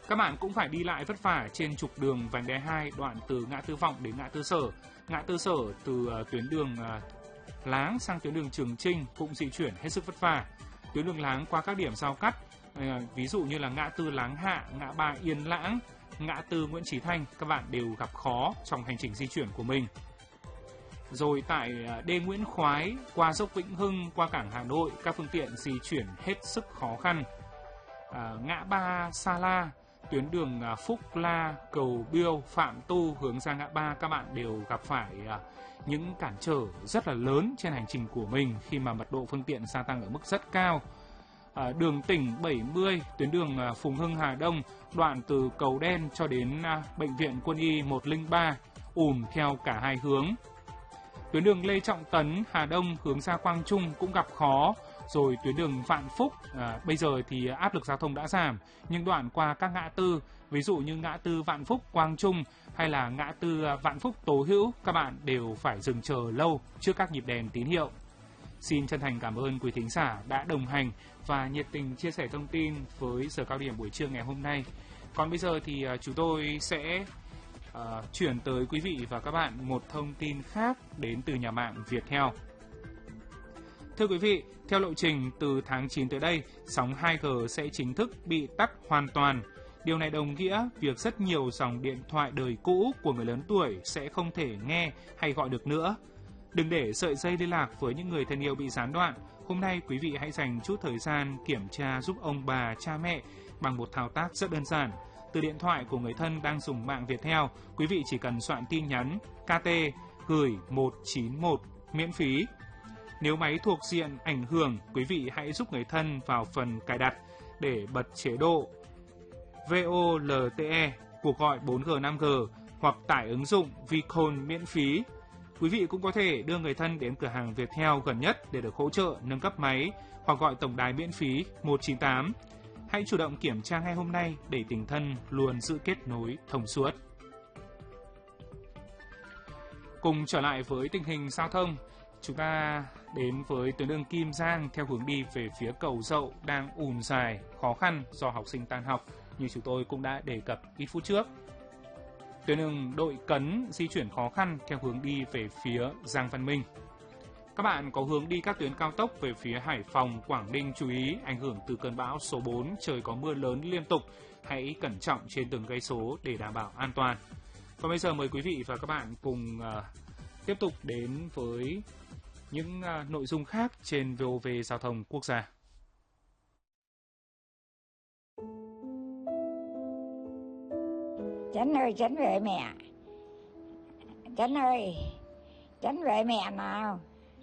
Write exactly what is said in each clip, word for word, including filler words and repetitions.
Các bạn cũng phải đi lại vất vả trên trục đường vành đai hai đoạn từ ngã tư Vọng đến ngã tư Sở. Ngã tư Sở từ uh, tuyến đường uh, Láng sang tuyến đường Trường Chinh cũng di chuyển hết sức vất vả. Tuyến đường Láng qua các điểm giao cắt, uh, ví dụ như là ngã tư Láng Hạ, ngã ba Yên Lãng, ngã tư Nguyễn Chí Thanh, các bạn đều gặp khó trong hành trình di chuyển của mình. Rồi tại đê Nguyễn Khoái, qua dốc Vĩnh Hưng, qua cảng Hà Nội, các phương tiện di chuyển hết sức khó khăn. À, ngã ba Sa La, tuyến đường Phúc La, Cầu Biêu, Phạm Tu hướng ra ngã ba, các bạn đều gặp phải à, những cản trở rất là lớn trên hành trình của mình khi mà mật độ phương tiện gia tăng ở mức rất cao. À, đường tỉnh bảy mươi, tuyến đường à, Phùng Hưng Hà Đông, đoạn từ Cầu Đen cho đến à, Bệnh viện Quân y một không ba, ùn theo cả hai hướng. Tuyến đường Lê Trọng Tấn, Hà Đông hướng ra Quang Trung cũng gặp khó. Rồi tuyến đường Vạn Phúc, à, bây giờ thì áp lực giao thông đã giảm, nhưng đoạn qua các ngã tư, ví dụ như ngã tư Vạn Phúc, Quang Trung hay là ngã tư Vạn Phúc, Tố Hữu, các bạn đều phải dừng chờ lâu trước các nhịp đèn tín hiệu. Xin chân thành cảm ơn quý thính giả đã đồng hành và nhiệt tình chia sẻ thông tin với giờ cao điểm buổi trưa ngày hôm nay. Còn bây giờ thì uh, chúng tôi sẽ uh, chuyển tới quý vị và các bạn một thông tin khác đến từ nhà mạng Viettel. Thưa quý vị, theo lộ trình từ tháng chín tới đây, sóng hai G sẽ chính thức bị tắt hoàn toàn. Điều này đồng nghĩa việc rất nhiều dòng điện thoại đời cũ của người lớn tuổi sẽ không thể nghe hay gọi được nữa. Đừng để sợi dây liên lạc với những người thân yêu bị gián đoạn. Hôm nay quý vị hãy dành chút thời gian kiểm tra giúp ông bà, cha mẹ bằng một thao tác rất đơn giản. Từ điện thoại của người thân đang dùng mạng Viettel, quý vị chỉ cần soạn tin nhắn K T gửi một chín một miễn phí. Nếu máy thuộc diện ảnh hưởng, quý vị hãy giúp người thân vào phần cài đặt để bật chế độ V O L T E, cuộc gọi bốn G năm G hoặc tải ứng dụng Vicall miễn phí. Quý vị cũng có thể đưa người thân đến cửa hàng Viettel gần nhất để được hỗ trợ nâng cấp máy hoặc gọi tổng đài miễn phí một chín tám. Hãy chủ động kiểm tra ngay hôm nay để tình thân luôn giữ kết nối thông suốt. Cùng trở lại với tình hình giao thông, chúng ta đến với tuyến đường Kim Giang theo hướng đi về phía Cầu Dậu đang ùn dài, khó khăn do học sinh tan học như chúng tôi cũng đã đề cập ít phút trước. Tuyến đường Đội Cấn di chuyển khó khăn theo hướng đi về phía Giang Văn Minh. Các bạn có hướng đi các tuyến cao tốc về phía Hải Phòng, Quảng Ninh chú ý ảnh hưởng từ cơn bão số bốn, trời có mưa lớn liên tục, hãy cẩn trọng trên từng cây số để đảm bảo an toàn. Còn bây giờ mời quý vị và các bạn cùng uh, tiếp tục đến với những uh, nội dung khác trên vê o vê Giao thông Quốc gia. Chánh ơi, Chánh về mẹ. Chánh ơi, Chánh về mẹ nào.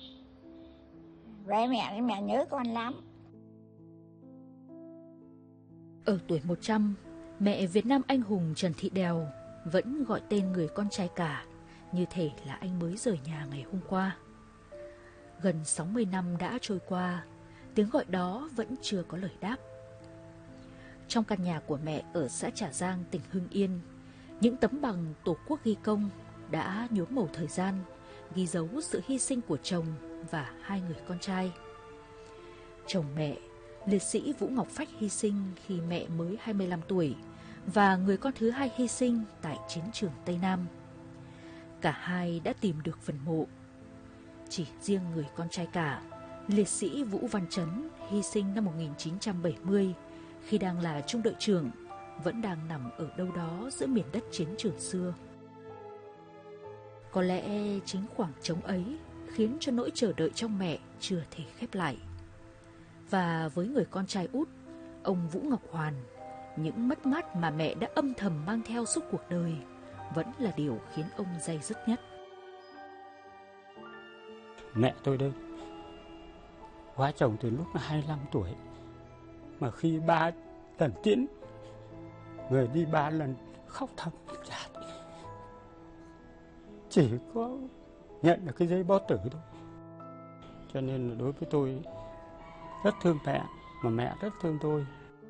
Về mẹ, mẹ nhớ con lắm. Ở tuổi một trăm, mẹ Việt Nam anh hùng Trần Thị Đèo vẫn gọi tên người con trai cả, như thể là anh mới rời nhà ngày hôm qua. Gần sáu mươi năm đã trôi qua, tiếng gọi đó vẫn chưa có lời đáp. Trong căn nhà của mẹ ở xã Trà Giang, tỉnh Hưng Yên, những tấm bằng Tổ quốc ghi công đã nhuốm màu thời gian, ghi dấu sự hy sinh của chồng và hai người con trai. Chồng mẹ, liệt sĩ Vũ Ngọc Phách hy sinh khi mẹ mới hai mươi lăm tuổi và người con thứ hai hy sinh tại chiến trường Tây Nam. Cả hai đã tìm được phần mộ. Chỉ riêng người con trai cả, liệt sĩ Vũ Văn Chấn hy sinh năm một nghìn chín trăm bảy mươi khi đang là trung đội trưởng, vẫn đang nằm ở đâu đó giữa miền đất chiến trường xưa. Có lẽ chính khoảng trống ấy khiến cho nỗi chờ đợi trong mẹ chưa thể khép lại. Và với người con trai út, ông Vũ Ngọc Hoàn, những mất mát mà mẹ đã âm thầm mang theo suốt cuộc đời vẫn là điều khiến ông day dứt nhất. Mẹ tôi đây, hóa chồng từ lúc hai mươi lăm tuổi, mà khi ba lần tiễn người đi ba lần khóc thầm chát, chỉ có nhận được cái giấy báo tử thôi. Cho nên là đối với tôi rất thương mẹ, mà mẹ rất thương tôi.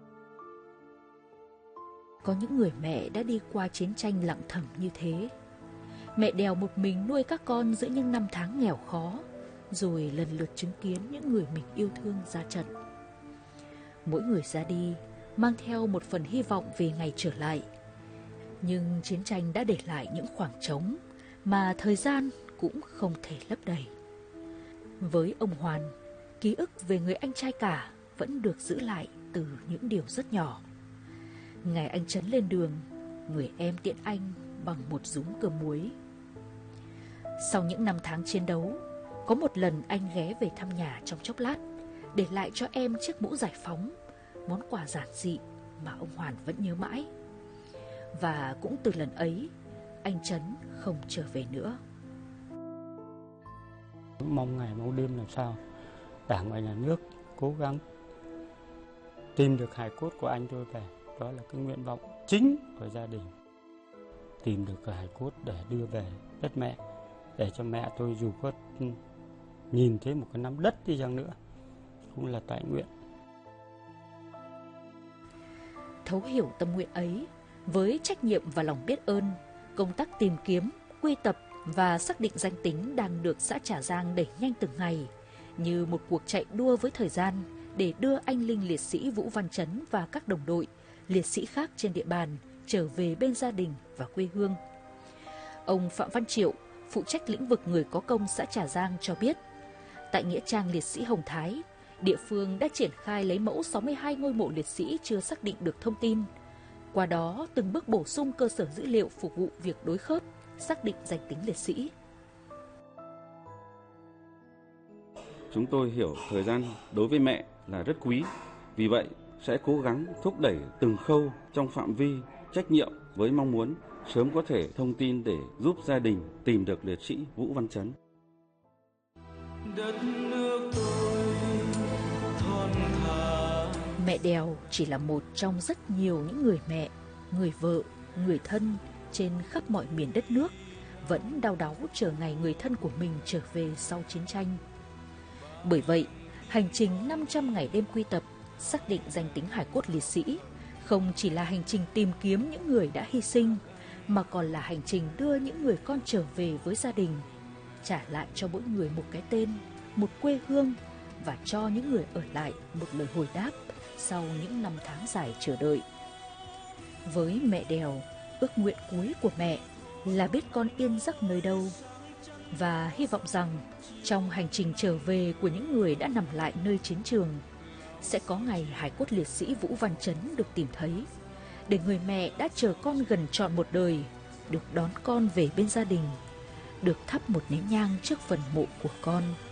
Có những người mẹ đã đi qua chiến tranh lặng thầm như thế. Mẹ Đèo một mình nuôi các con giữa những năm tháng nghèo khó, rồi lần lượt chứng kiến những người mình yêu thương ra trận. Mỗi người ra đi mang theo một phần hy vọng về ngày trở lại. Nhưng chiến tranh đã để lại những khoảng trống mà thời gian cũng không thể lấp đầy. Với ông Hoàn, ký ức về người anh trai cả vẫn được giữ lại từ những điều rất nhỏ. Ngày anh Trấn lên đường, người em tiễn anh bằng một dúm cơm muối. Sau những năm tháng chiến đấu, có một lần anh ghé về thăm nhà trong chốc lát, để lại cho em chiếc mũ giải phóng, món quà giản dị mà ông Hoàn vẫn nhớ mãi. Và cũng từ lần ấy, anh Trấn không trở về nữa. Mong ngày mong đêm làm sao Đảng và Nhà nước cố gắng tìm được hài cốt của anh tôi về. Đó là cái nguyện vọng chính của gia đình. Tìm được cái hài cốt để đưa về đất mẹ, để cho mẹ tôi dù có nhìn thấy một cái nắm đất đi chăng nữa cũng là tại nguyện. Thấu hiểu tâm nguyện ấy, với trách nhiệm và lòng biết ơn, công tác tìm kiếm, quy tập và xác định danh tính đang được xã Trà Giang đẩy nhanh từng ngày, như một cuộc chạy đua với thời gian để đưa anh linh liệt sĩ Vũ Văn Trấn và các đồng đội, liệt sĩ khác trên địa bàn trở về bên gia đình và quê hương. Ông Phạm Văn Triệu, phụ trách lĩnh vực người có công xã Trà Giang cho biết, tại nghĩa trang liệt sĩ Hồng Thái, địa phương đã triển khai lấy mẫu sáu mươi hai ngôi mộ liệt sĩ chưa xác định được thông tin. Qua đó, từng bước bổ sung cơ sở dữ liệu phục vụ việc đối khớp, xác định danh tính liệt sĩ. Chúng tôi hiểu thời gian đối với mẹ là rất quý, vì vậy sẽ cố gắng thúc đẩy từng khâu trong phạm vi trách nhiệm với mong muốn sớm có thể thông tin để giúp gia đình tìm được liệt sĩ Vũ Văn Trấn. Đất nước tôi thon thả. Mẹ Đèo chỉ là một trong rất nhiều những người mẹ, người vợ, người thân trên khắp mọi miền đất nước vẫn đau đáu chờ ngày người thân của mình trở về sau chiến tranh. Bởi vậy, hành trình năm trăm ngày đêm quy tập, xác định danh tính hài cốt liệt sĩ không chỉ là hành trình tìm kiếm những người đã hy sinh, mà còn là hành trình đưa những người con trở về với gia đình, trả lại cho mỗi người một cái tên, một quê hương và cho những người ở lại một lời hồi đáp sau những năm tháng dài chờ đợi. Với mẹ Đèo, ước nguyện cuối của mẹ là biết con yên giấc nơi đâu, và hy vọng rằng trong hành trình trở về của những người đã nằm lại nơi chiến trường, sẽ có ngày hài cốt liệt sĩ Vũ Văn Trấn được tìm thấy, để người mẹ đã chờ con gần trọn một đời được đón con về bên gia đình, được thắp một nén nhang trước phần mộ của con.